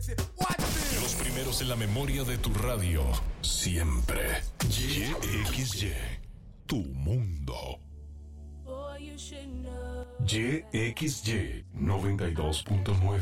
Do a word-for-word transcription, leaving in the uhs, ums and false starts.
Los primeros en la memoria de tu radio. Siempre. Y X Y. Tu mundo. Y X Y noventa y dos punto nueve.